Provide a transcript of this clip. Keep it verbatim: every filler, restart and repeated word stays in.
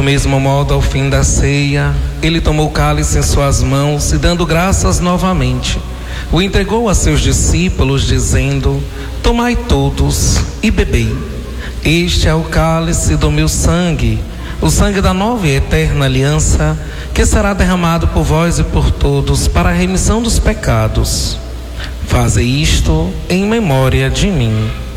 Do mesmo modo, ao fim da ceia, ele tomou o cálice em suas mãos e, dando graças novamente, o entregou a seus discípulos, dizendo: tomai todos e bebei. Este é o cálice do meu sangue, o sangue da nova e eterna aliança, que será derramado por vós e por todos para a remissão dos pecados. Faze isto em memória de mim.